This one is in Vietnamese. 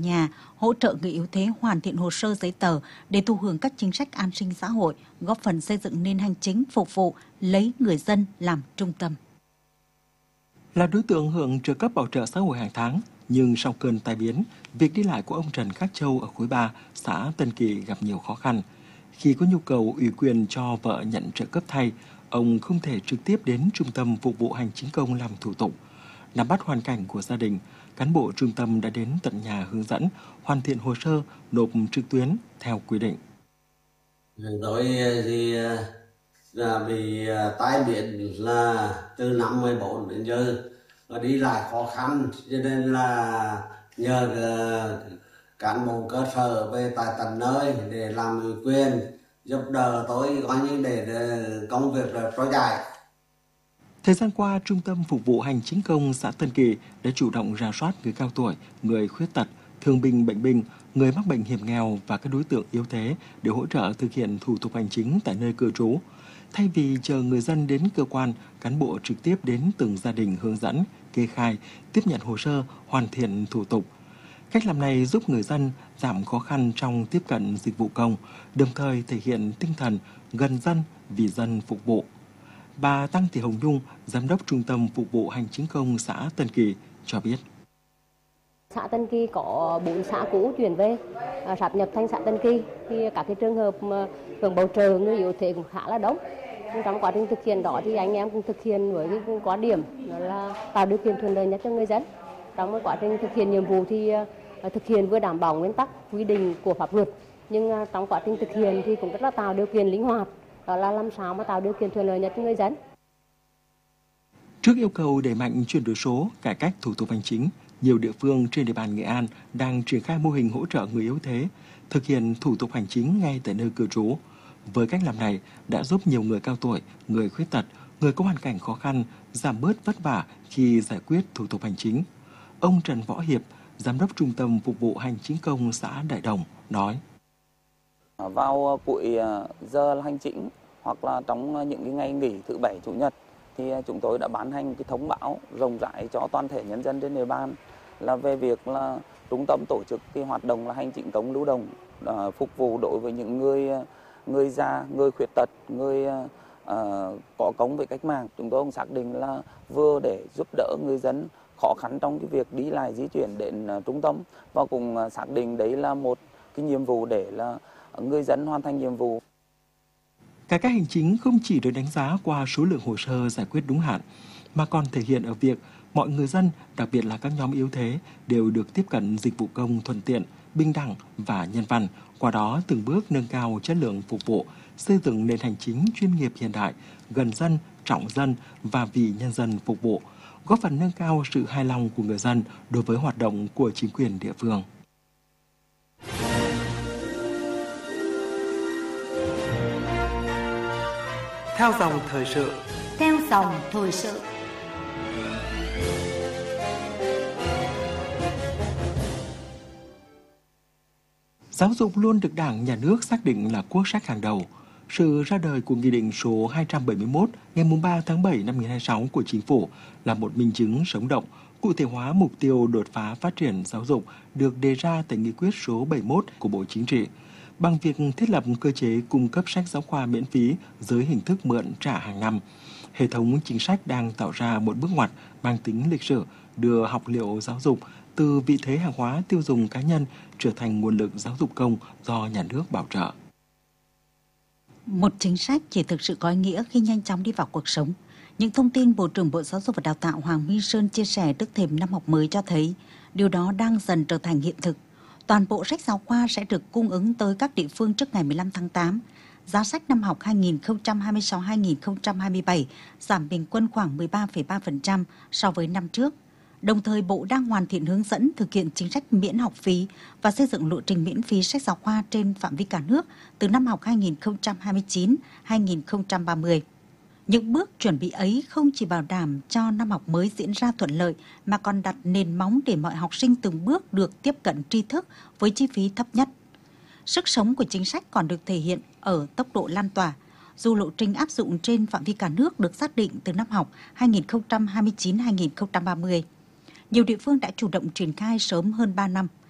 nhà, hỗ trợ người yếu thế hoàn thiện hồ sơ giấy tờ để thụ hưởng các chính sách an sinh xã hội, góp phần xây dựng nền hành chính phục vụ, lấy người dân làm trung tâm. Là đối tượng hưởng trợ cấp bảo trợ xã hội hàng tháng, nhưng sau cơn tai biến, việc đi lại của ông Trần Khắc Châu ở khối 3, xã Tân Kỳ gặp nhiều khó khăn. Khi có nhu cầu ủy quyền cho vợ nhận trợ cấp thay, ông không thể trực tiếp đến Trung tâm Phục vụ Hành chính công làm thủ tục. Nắm bắt hoàn cảnh của gia đình, cán bộ trung tâm đã đến tận nhà hướng dẫn, hoàn thiện hồ sơ, nộp trực tuyến theo quy định. Tôi thì bị tai biến là từ năm 14 đến giờ, đi lại khó khăn, cho nên là nhờ cán bộ cơ sở về tại tận nơi để làm ủy quyền, giúp đỡ tôi coi như để công việc trôi chảy. Thời gian qua, Trung tâm Phục vụ Hành chính công xã Tân Kỳ đã chủ động rà soát người cao tuổi, người khuyết tật, thương binh bệnh binh, người mắc bệnh hiểm nghèo và các đối tượng yếu thế để hỗ trợ thực hiện thủ tục hành chính tại nơi cư trú. Thay vì chờ người dân đến cơ quan, cán bộ trực tiếp đến từng gia đình hướng dẫn, kê khai, tiếp nhận hồ sơ, hoàn thiện thủ tục. Cách làm này giúp người dân giảm khó khăn trong tiếp cận dịch vụ công, đồng thời thể hiện tinh thần gần dân vì dân phục vụ. Bà Tăng Thị Hồng Nhung, Giám đốc Trung tâm Phục vụ Hành chính công xã Tân Kỳ cho biết. Xã Tân Kỳ có 4 xã cũ chuyển về, sáp nhập thành xã Tân Kỳ, thì các cái trường hợp hưởng bảo trợ người yếu thế cũng khá là đông. Trong quá trình thực hiện đó thì anh em cũng thực hiện với cái quan điểm đó là tạo điều kiện thuận lợi nhất cho người dân. Trong quá trình thực hiện nhiệm vụ thì thực hiện vừa đảm bảo nguyên tắc quy định của pháp luật, nhưng trong quá trình thực hiện thì cũng rất là tạo điều kiện linh hoạt, đó là làm sao mà tạo điều kiện thuận lợi nhất cho người dân. Trước yêu cầu đẩy mạnh chuyển đổi số, cải cách thủ tục hành chính, nhiều địa phương trên địa bàn Nghệ An đang triển khai mô hình hỗ trợ người yếu thế, thực hiện thủ tục hành chính ngay tại nơi cư trú. Với cách làm này đã giúp nhiều người cao tuổi, người khuyết tật, người có hoàn cảnh khó khăn giảm bớt vất vả khi giải quyết thủ tục hành chính. Ông Trần Võ Hiệp, Giám đốc Trung tâm Phục vụ Hành chính công xã Đại Đồng nói. Vào cuối giờ hành chính hoặc là trong những cái ngày nghỉ thứ Bảy, Chủ nhật thì chúng tôi đã ban hành cái thông báo rộng rãi cho toàn thể nhân dân trên địa bàn là về việc là trung tâm tổ chức cái hoạt động là hành chính công lưu động phục vụ đối với những người già, người khuyết tật, người có công với cách mạng. Chúng tôi cũng xác định là vừa để giúp đỡ người dân khó khăn trong cái việc đi lại di chuyển đến trung tâm, và cũng xác định đấy là một cái nhiệm vụ để là người dân hoàn thành nhiệm vụ. Cải cách hành chính không chỉ được đánh giá qua số lượng hồ sơ giải quyết đúng hạn, mà còn thể hiện ở việc mọi người dân, đặc biệt là các nhóm yếu thế, đều được tiếp cận dịch vụ công thuận tiện, bình đẳng và nhân văn, qua đó từng bước nâng cao chất lượng phục vụ, xây dựng nền hành chính chuyên nghiệp hiện đại, gần dân, trọng dân và vì nhân dân phục vụ, góp phần nâng cao sự hài lòng của người dân đối với hoạt động của chính quyền địa phương. Theo dòng thời sự. Theo dòng thời sự. Giáo dục luôn được Đảng, Nhà nước xác định là quốc sách hàng đầu. Sự ra đời của Nghị định số 271 ngày 3 tháng 7 năm 2026 của Chính phủ là một minh chứng sống động, cụ thể hóa mục tiêu đột phá phát triển giáo dục được đề ra tại Nghị quyết số 71 của Bộ Chính trị, bằng việc thiết lập cơ chế cung cấp sách giáo khoa miễn phí dưới hình thức mượn trả hàng năm. Hệ thống chính sách đang tạo ra một bước ngoặt mang tính lịch sử, đưa học liệu giáo dục từ vị thế hàng hóa tiêu dùng cá nhân trở thành nguồn lực giáo dục công do nhà nước bảo trợ. Một chính sách chỉ thực sự có ý nghĩa khi nhanh chóng đi vào cuộc sống. Những thông tin Bộ trưởng Bộ Giáo dục và Đào tạo Hoàng Minh Sơn chia sẻ trước thềm năm học mới cho thấy điều đó đang dần trở thành hiện thực. Toàn bộ sách giáo khoa sẽ được cung ứng tới các địa phương trước ngày 15 tháng 8. Giá sách năm học 2026-2027 giảm bình quân khoảng 13,3% so với năm trước. Đồng thời, Bộ đang hoàn thiện hướng dẫn thực hiện chính sách miễn học phí và xây dựng lộ trình miễn phí sách giáo khoa trên phạm vi cả nước từ năm học 2029-2030. Những bước chuẩn bị ấy không chỉ bảo đảm cho năm học mới diễn ra thuận lợi mà còn đặt nền móng để mọi học sinh từng bước được tiếp cận tri thức với chi phí thấp nhất. Sức sống của chính sách còn được thể hiện ở tốc độ lan tỏa. Dù lộ trình áp dụng trên phạm vi cả nước được xác định từ năm học 2029-2030, nhiều địa phương đã chủ động triển khai sớm hơn 3 năm.